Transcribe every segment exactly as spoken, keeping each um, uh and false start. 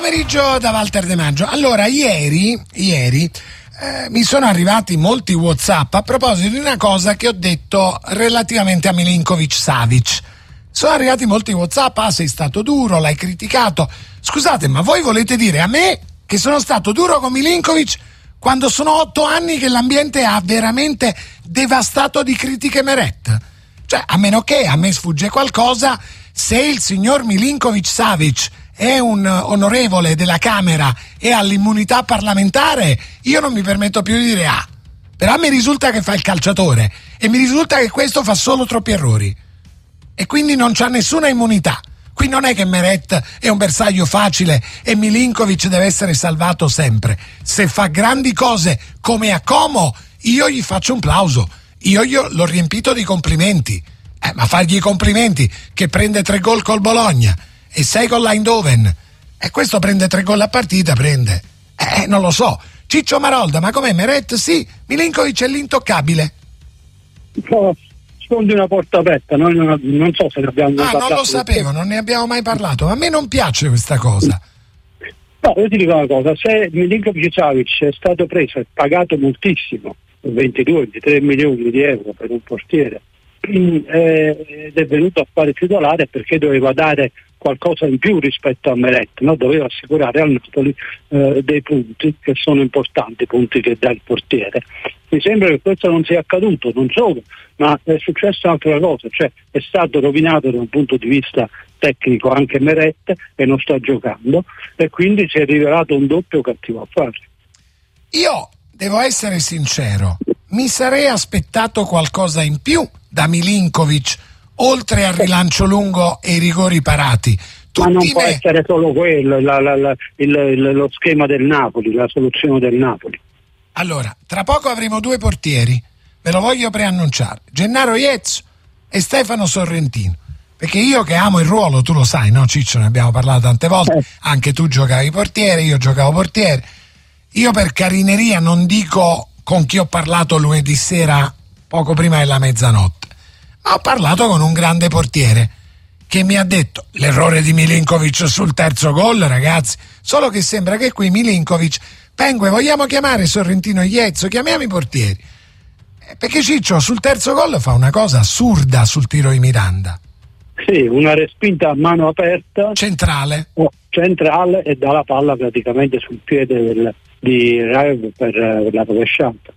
pomeriggio da Walter De Maggio. Allora, ieri, ieri eh, mi sono arrivati molti WhatsApp a proposito di una cosa che ho detto relativamente a Milinkovic-Savic. Sono arrivati molti WhatsApp, ah, sei stato duro, l'hai criticato. Scusate, ma voi volete dire a me che sono stato duro con Milinkovic quando sono otto anni che l'ambiente ha veramente devastato di critiche Meret? Cioè, a meno che a me sfugge qualcosa, se il signor Milinkovic-Savic è un onorevole della Camera e ha l'immunità parlamentare, io non mi permetto più di dire ah. Però mi risulta che fa il calciatore e mi risulta che questo fa solo troppi errori e quindi non c'ha nessuna immunità. Qui non è che Meret è un bersaglio facile e Milinkovic deve essere salvato sempre. Se fa grandi cose come a Como, io gli faccio un plauso, io, io l'ho riempito di complimenti, eh, ma fargli i complimenti che prende tre gol col Bologna e sei con l'Eindhoven e questo prende tre gol a partita, prende eh, non lo so. Ciccio Marolda, ma com'è Meret? Sì, Milinkovic è l'intoccabile. No, sfondi una porta aperta, non, non so se ne abbiamo ah non lo sapevo, non ne abbiamo mai parlato, ma a me non piace questa cosa. No, io ti dico una cosa, se Milinkovic-Savic è stato preso e pagato moltissimo, ventidue ventitré milioni di euro per un portiere, ed è venuto a fare titolare perché doveva dare qualcosa in più rispetto a Meret, no? Doveva assicurare al Napoli eh, dei punti che sono importanti, punti che dà il portiere. Mi sembra che questo non sia accaduto, non solo, ma è successa un'altra cosa, cioè è stato rovinato da un punto di vista tecnico anche Meret e non sta giocando e quindi si è rivelato un doppio cattivo affare. Io devo essere sincero, mi sarei aspettato qualcosa in più da Milinkovic oltre al rilancio lungo e i rigori parati. Tutti ma non può me... essere solo quello la, la, la, il, il, lo schema del Napoli, la soluzione del Napoli. Allora, tra poco avremo due portieri, ve lo voglio preannunciare, Gennaro Iezzo e Stefano Sorrentino, perché io che amo il ruolo, tu lo sai, no Ciccio, ne abbiamo parlato tante volte, eh. Anche tu giocavi portiere, io giocavo portiere, io per carineria non dico con chi ho parlato lunedì sera poco prima della mezzanotte, ma ho parlato con un grande portiere che mi ha detto l'errore di Milinkovic sul terzo gol, ragazzi, solo che sembra che qui Milinkovic Pengue, vogliamo chiamare Sorrentino e Iezzo, chiamiamo i portieri, eh, perché Ciccio sul terzo gol fa una cosa assurda sul tiro di Miranda. Sì, una respinta a mano aperta centrale oh, centrale e dà la palla praticamente sul piede del, di Raev per, per la rovesciata.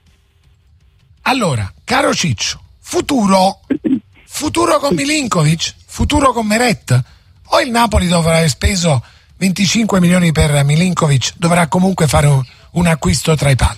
Allora, caro Ciccio, futuro futuro con Milinkovic, futuro con Meret, o il Napoli dopo aver speso venticinque milioni per Milinkovic dovrà comunque fare un, un acquisto tra i pali?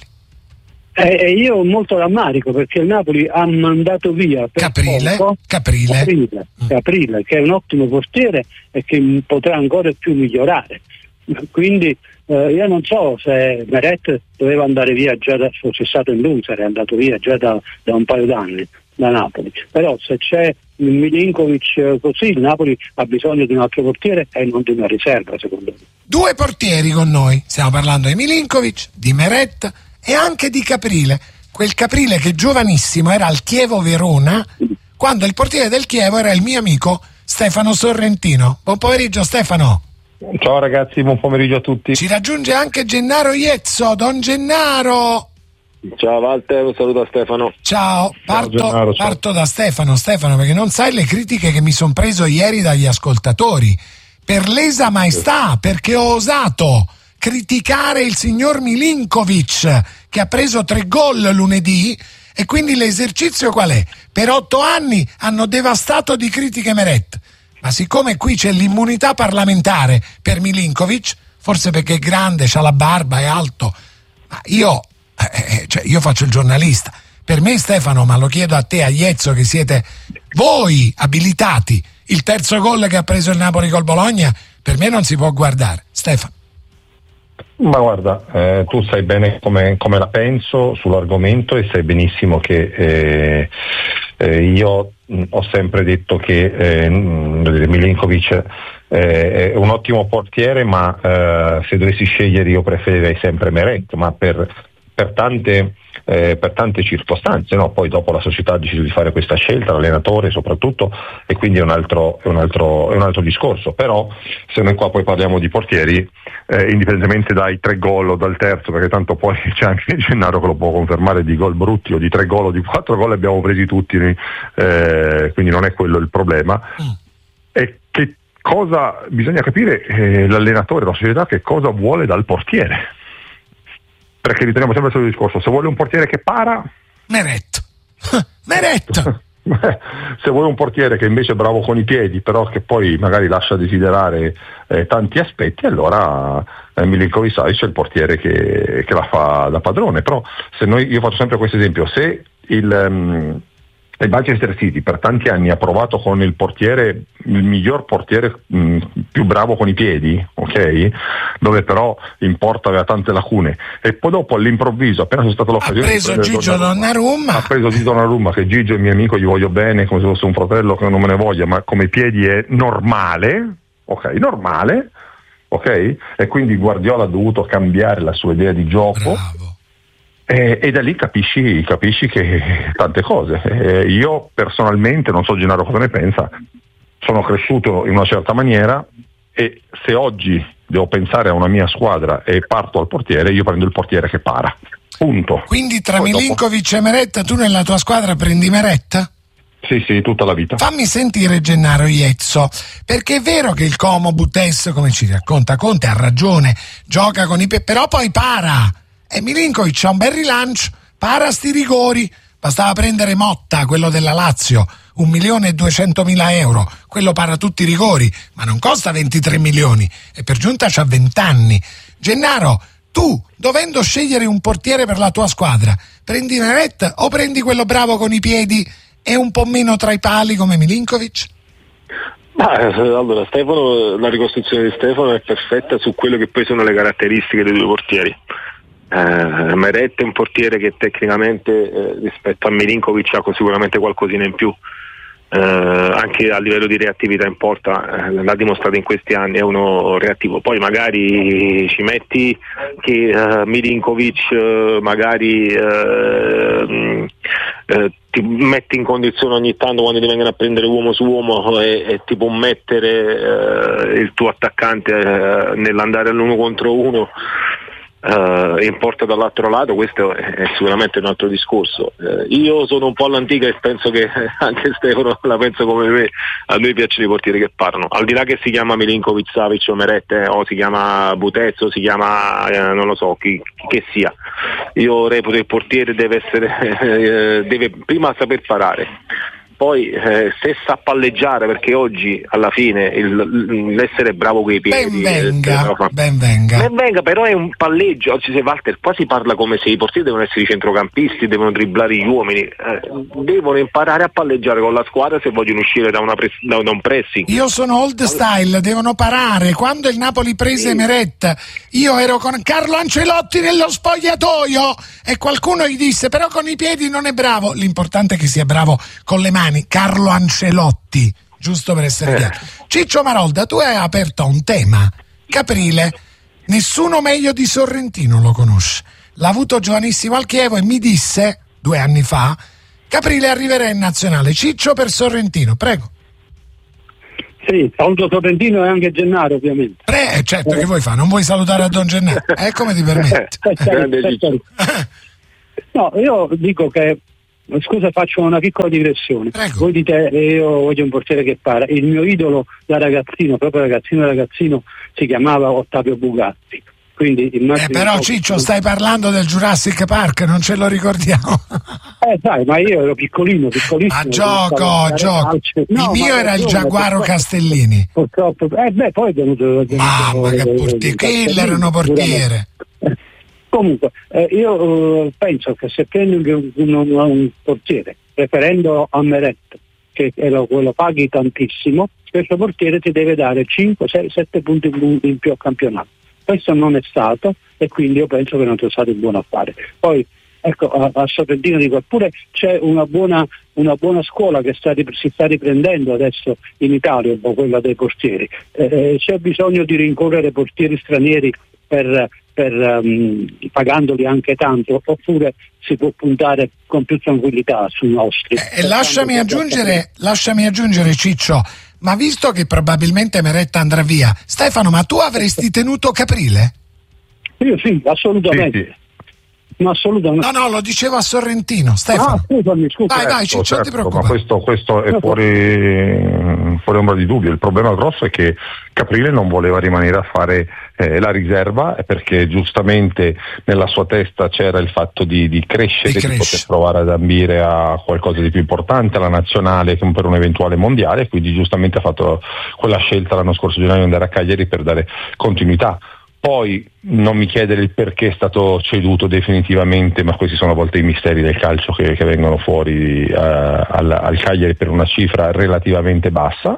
E eh, io ho molto rammarico perché il Napoli ha mandato via per Caprile, poco, Caprile. Caprile, mm. Caprile, che è un ottimo portiere e che potrà ancora più migliorare. Quindi eh, io non so se Meret doveva andare via già da, fosse stato in lui, sarebbe andato via già da, da un paio d'anni da Napoli, però se c'è Milinkovic così il Napoli ha bisogno di un altro portiere e non di una riserva, secondo me. Due portieri con noi, stiamo parlando di Milinkovic, di Meret e anche di Caprile, quel Caprile che giovanissimo era al Chievo Verona quando il portiere del Chievo era il mio amico Stefano Sorrentino. Buon pomeriggio Stefano. Ciao ragazzi, buon pomeriggio a tutti. Ci raggiunge anche Gennaro Iezzo. Don Gennaro. Ciao Walter, un saluto a Stefano. Ciao, parto, ciao, Gennaro, ciao. parto da Stefano, Stefano, perché non sai le critiche che mi sono preso ieri dagli ascoltatori per lesa maestà, perché ho osato criticare il signor Milinkovic che ha preso tre gol lunedì e quindi l'esercizio qual è? Per otto anni hanno devastato di critiche Meret, ma siccome qui c'è l'immunità parlamentare per Milinkovic, forse perché è grande, c'ha la barba, è alto, ma io Eh, cioè io faccio il giornalista, per me Stefano, ma lo chiedo a te, a Iezzo, che siete voi abilitati, il terzo gol che ha preso il Napoli col Bologna per me non si può guardare. Stefano. Ma guarda, eh, tu sai bene come, come la penso sull'argomento e sai benissimo che eh, eh, io mh, ho sempre detto che eh, Milinkovic eh, è un ottimo portiere, ma eh, se dovessi scegliere io preferirei sempre Meret, ma per per tante eh, per tante circostanze, no? Poi dopo la società ha deciso di fare questa scelta, l'allenatore soprattutto, e quindi è un altro, è un altro, è un altro discorso. Però se noi qua poi parliamo di portieri, eh, indipendentemente dai tre gol o dal terzo, perché tanto poi c'è anche Gennaro che lo può confermare, di gol brutti o di tre gol o di quattro gol abbiamo presi tutti, eh, quindi non è quello il problema. Mm. E che cosa bisogna capire, eh, l'allenatore, la società, che cosa vuole dal portiere, perché riteniamo sempre il solito discorso: se vuole un portiere che para, Meret Meret se vuole un portiere che invece è bravo con i piedi, però che poi magari lascia desiderare eh, tanti aspetti, allora eh, Milinković-Savić è il portiere che, che la fa da padrone. Però se noi, io faccio sempre questo esempio: se il um, il Manchester City per tanti anni ha provato con il portiere, il miglior portiere mh, più bravo con i piedi, ok? Dove però in porta aveva tante lacune, e poi dopo all'improvviso, appena c'è stata l'occasione, ha preso Gigio Donnarumma, ha preso Gigio Donnarumma, che Gigio è mio amico, gli voglio bene come se fosse un fratello che non me ne voglia, ma come piedi è normale, ok? Normale, ok? E quindi Guardiola ha dovuto cambiare la sua idea di gioco. Bravo. E, e da lì capisci, capisci che tante cose. E io personalmente, non so Gennaro cosa ne pensa, sono cresciuto in una certa maniera, e se oggi devo pensare a una mia squadra e parto al portiere, io prendo il portiere che para, punto. Quindi tra Poi Milinković dopo... e Meret, tu nella tua squadra prendi Meret? Sì, sì, tutta la vita. Fammi sentire Gennaro Iezzo, perché è vero che il Como Butes, come ci racconta Conte, ha ragione, gioca con i pe... però poi para. E Milinković ha un bel rilancio, para sti rigori, bastava prendere Motta, quello della Lazio, un milione e duecentomila euro, quello para tutti i rigori, ma non costa ventitré milioni, e per giunta c'ha vent'anni. Gennaro, tu, dovendo scegliere un portiere per la tua squadra, prendi Meret o prendi quello bravo con i piedi e un po' meno tra i pali come Milinković? Ah, allora Stefano, la ricostruzione di Stefano è perfetta su quello che poi sono le caratteristiche dei due portieri. Uh, Meret è un portiere che tecnicamente eh, rispetto a Milinković ha sicuramente qualcosina in più, uh, anche a livello di reattività in porta, uh, l'ha dimostrato in questi anni, è uno reattivo. Poi magari ci metti che uh, Milinković uh, magari uh, uh, ti metti in condizione ogni tanto, quando ti vengono a prendere uomo su uomo, e, e ti può mettere uh, il tuo attaccante uh, nell'andare all'uno contro uno Uh, in porta dall'altro lato. Questo è, è sicuramente un altro discorso. Uh, io sono un po' all'antica e penso che anche Stefano la pensa come me, a noi piacciono i portieri che parlano, al di là che si chiama Milinković-Savić o Meret, eh, o si chiama Butes o si chiama eh, non lo so chi, chi che sia. Io reputo il portiere deve essere eh, deve prima saper parare, poi eh, se sa palleggiare, perché oggi alla fine il, l'essere bravo coi piedi, ben venga, eh, ben venga. ben venga, però è un palleggio. Oggi se Walter qua si parla come se i portieri devono essere i centrocampisti, devono dribblare gli uomini, eh, devono imparare a palleggiare con la squadra se vogliono uscire da, una press, da un pressing. Io sono old style, devono parare. Quando il Napoli prese sì. Meret, io ero con Carlo Ancelotti nello spogliatoio e qualcuno gli disse: però con i piedi non è bravo. L'importante è che sia bravo con le mani. Carlo Ancelotti, giusto per essere chiaro. Ciccio Marolda, tu hai aperto un tema. Caprile, nessuno meglio di Sorrentino lo conosce. L'ha avuto giovanissimo al Chievo e mi disse, due anni fa, Caprile arriverà in nazionale. Ciccio per Sorrentino, prego. Sì, saluto Sorrentino e anche Gennaro, ovviamente. Pre, certo, che vuoi fare? Non vuoi salutare a Don Gennaro? Eh, come ti permetti? No, io dico che, scusa, faccio una piccola digressione. Prego. Voi dite eh, io voglio un portiere che para. Il mio idolo da ragazzino, proprio ragazzino ragazzino, si chiamava Ottavio Bugatti. Quindi eh, però Ciccio, stai parlando del Jurassic Park, non ce lo ricordiamo. Eh dai, ma io ero piccolino, piccolissimo. Ma gioco, gioco. No, il mio era il Giaguaro Castellini. Purtroppo, eh beh, poi è venuto... Mamma che portiere, quello era un portiere. Comunque, eh, io eh, penso che se prendi un, un, un, un portiere, preferendo a Meret, che lo, lo paghi tantissimo, questo portiere ti deve dare cinque, sei, sette punti in più a campionato. Questo non è stato, e quindi io penso che non sia stato un buon affare. Poi, ecco, a, a Sorrentino dico, eppure c'è una buona, una buona scuola che sta, si sta riprendendo adesso in Italia, un po' quella dei portieri. Eh, c'è bisogno di rincorrere portieri stranieri per per, um, pagandoli anche tanto, oppure si può puntare con più tranquillità sui nostri. E eh, lasciami aggiungere, lasciami aggiungere Ciccio, ma visto che probabilmente Meretta andrà via, Stefano, ma tu avresti tenuto Caprile? Io sì, assolutamente. Sì, sì. Ma assolutamente. No, no, lo dicevo a Sorrentino, Stefano. Ah, scusami, scusami. Vai, vai, Ciccio, certo, non ti preoccupare. Ma questo, questo è fuori, fuori ombra di dubbio. Il problema grosso è che Caprile non voleva rimanere a fare eh, la riserva, perché giustamente nella sua testa c'era il fatto di, di crescere, di, di poter provare ad ambire a qualcosa di più importante, alla nazionale, che per un eventuale mondiale, quindi giustamente ha fatto quella scelta l'anno scorso gennaio di andare a Cagliari per dare continuità. Poi non mi chiedere il perché è stato ceduto definitivamente, ma questi sono a volte i misteri del calcio che, che vengono fuori uh, al, al Cagliari per una cifra relativamente bassa,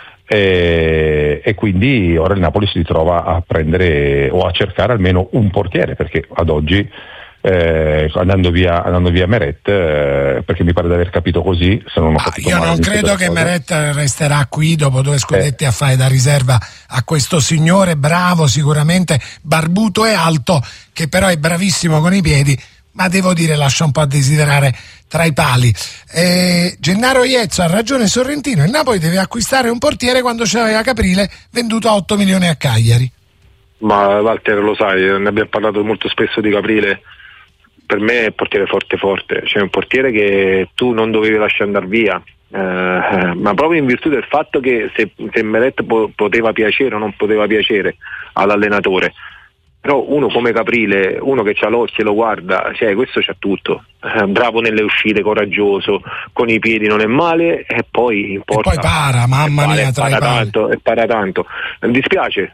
e, e quindi ora il Napoli si ritrova a prendere o a cercare almeno un portiere, perché ad oggi eh, andando via andando via Meret, eh, perché mi pare di aver capito così, se non ho ah, capito io male, non credo che Meret resterà qui dopo due scudetti eh. a fare da riserva a questo signore bravo, sicuramente barbuto e alto, che però è bravissimo con i piedi, ma devo dire lascia un po' a desiderare tra i pali. eh, Gennaro Iezzo ha ragione Sorrentino, il Napoli deve acquistare un portiere quando c'aveva Caprile venduto a otto milioni a Cagliari. Ma Walter, lo sai, ne abbiamo parlato molto spesso di Caprile. Per me è un portiere forte forte, cioè un portiere che tu non dovevi lasciare andare via, eh, ma proprio in virtù del fatto che se, se Meret po- poteva piacere o non poteva piacere all'allenatore, però uno come Caprile, uno che c'ha l'occhio e lo guarda, cioè questo c'ha tutto, eh, bravo nelle uscite, coraggioso, con i piedi non è male, e poi in porta, e poi para, mamma para, mia, tra para i pali. tanto, e para tanto. Mi dispiace,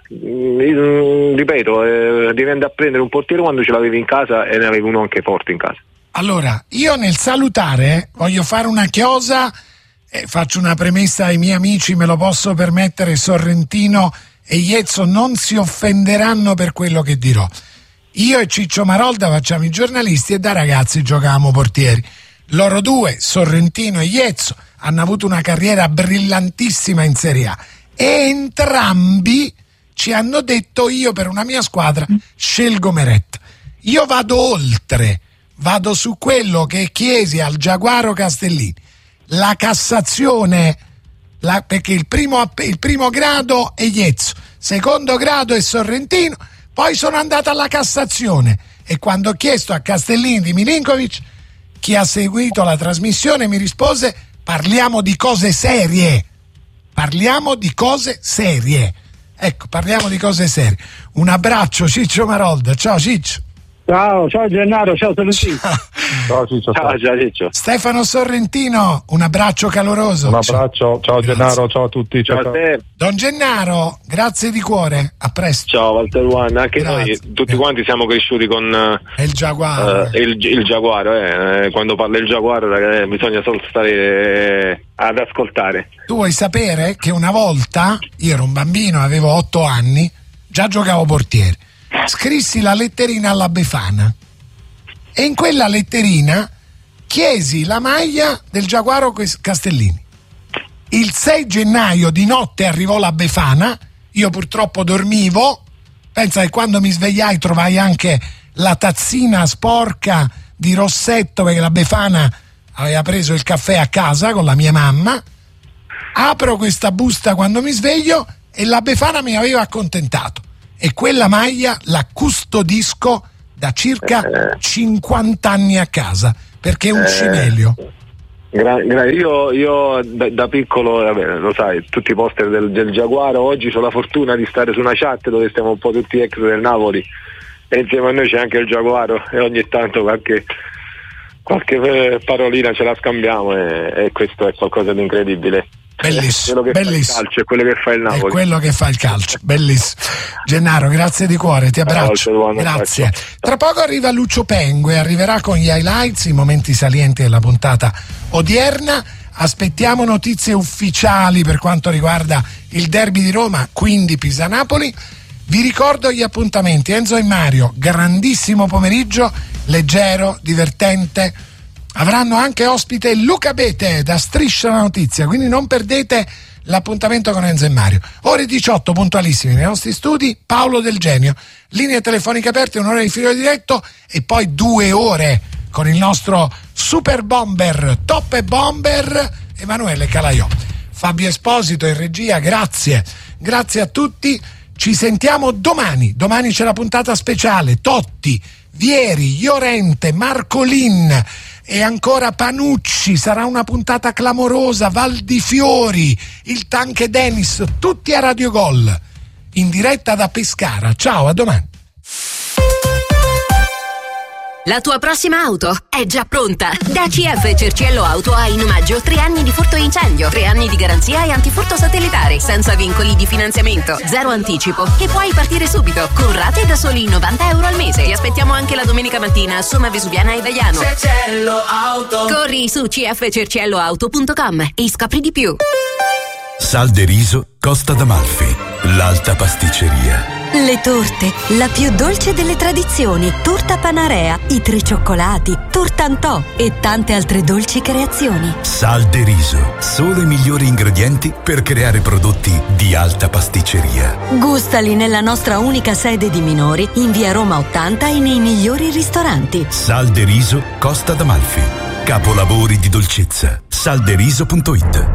mm, ripeto, eh, devi andare a prendere un portiere quando ce l'avevi in casa e ne avevi uno anche forte in casa. Allora, io nel salutare voglio fare una chiosa e faccio una premessa ai miei amici, me lo posso permettere, Sorrentino e Iezzo non si offenderanno per quello che dirò. Io e Ciccio Marolda facciamo i giornalisti e da ragazzi giocavamo portieri. Loro due, Sorrentino e Iezzo, hanno avuto una carriera brillantissima in Serie A e entrambi ci hanno detto: io per una mia squadra scelgo Meret. Io vado oltre, vado su quello che chiesi al Giaguaro Castellini. La Cassazione, la, perché il primo, il primo grado è Iezzo, secondo grado è Sorrentino, poi sono andato alla Cassazione e quando ho chiesto a Castellini di Milinkovic, chi ha seguito la trasmissione mi rispose: parliamo di cose serie, parliamo di cose serie, ecco, parliamo di cose serie. Un abbraccio Ciccio Marolda, ciao Ciccio. Ciao, ciao Gennaro, ciao Sorrentino. Ciao Ciccio. Ciao, ciao Ciccio. Stefano Sorrentino, un abbraccio caloroso. Un abbraccio, ciao Grazie. Gennaro, ciao a tutti. Ciao, Ciao a ciao. te. Don Gennaro, grazie di cuore, a presto. Ciao Walter One, anche Grazie. noi tutti Grazie. quanti siamo cresciuti con uh, È il Giaguaro. uh, il, il Giaguaro, eh. Quando parla il Giaguaro eh, bisogna solo stare eh, ad ascoltare. Tu vuoi sapere che una volta, io ero un bambino, avevo otto anni, già giocavo portiere, scrissi la letterina alla Befana e in quella letterina chiesi la maglia del Giaguaro Castellini. Il sei gennaio di notte arrivò la Befana, io purtroppo dormivo, pensa che quando mi svegliai trovai anche la tazzina sporca di Rossetto, perché la Befana aveva preso il caffè a casa con la mia mamma. Apro questa busta quando mi sveglio e la Befana mi aveva accontentato e quella maglia la custodisco da circa cinquanta anni a casa, perché è un Eh, cimelio. gra- gra- io io da, da piccolo, vabbè, lo sai, tutti i poster del, del Giaguaro. Oggi ho la fortuna di stare su una chat dove stiamo un po' tutti ex del Napoli e insieme a noi c'è anche il Giaguaro e ogni tanto qualche, qualche eh, parolina ce la scambiamo e, e questo è qualcosa di incredibile. Bellissimo, quello che bellissimo. fa il calcio è quello che fa il È Napoli. quello che fa il calcio, bellissimo. Gennaro, grazie di cuore, ti abbraccio. Ciao, ciao, Grazie. ciao. Tra poco arriva Lucio Pengue, arriverà con gli highlights, i momenti salienti della puntata odierna. Aspettiamo notizie ufficiali per quanto riguarda il derby di Roma, quindi Pisa-Napoli. Vi ricordo gli appuntamenti: Enzo e Mario, grandissimo pomeriggio, leggero, divertente. Avranno anche ospite Luca Bete da Striscia la Notizia, quindi non perdete l'appuntamento con Enzo e Mario. Ore diciotto puntualissimi nei nostri studi, Paolo Del Genio, linee telefoniche aperte, un'ora di filo diretto e poi due ore con il nostro super bomber, top e bomber Emanuele Calaiò. Fabio Esposito in regia, grazie, grazie a tutti, ci sentiamo domani, domani c'è la puntata speciale, Totti, Vieri, Llorente, Marcolin e ancora Panucci, sarà una puntata clamorosa, Val di Fiori, il Tanque Dennis, tutti a Radio Gol, in diretta da Pescara. Ciao, a domani. La tua prossima auto è già pronta. Da C F Cerciello Auto hai in omaggio tre anni di furto e incendio, tre anni di garanzia e antifurto satellitare, senza vincoli di finanziamento, zero anticipo e puoi partire subito con rate da soli novanta euro al mese. Ti aspettiamo anche la domenica mattina a Somma Vesuviana e Daiano. Cerciello Auto. Corri su c f cerciello auto punto com e scopri di più. Sal de Riso Costa d'Amalfi, l'alta pasticceria. Le torte, la più dolce delle tradizioni, torta Panarea, i tre cioccolati, tortantò e tante altre dolci creazioni. Sal de Riso, solo i migliori ingredienti per creare prodotti di alta pasticceria. Gustali nella nostra unica sede di Minori, in via Roma ottanta e nei migliori ristoranti. Sal de Riso Costa d'Amalfi, capolavori di dolcezza. salderiso punto it.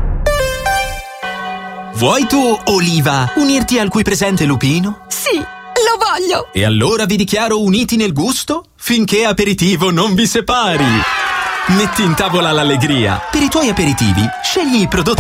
Vuoi tu, Oliva, unirti al qui presente Lupino? Sì, lo voglio! E allora vi dichiaro uniti nel gusto finché aperitivo non vi separi. Metti in tavola l'allegria. Per i tuoi aperitivi, scegli i prodotti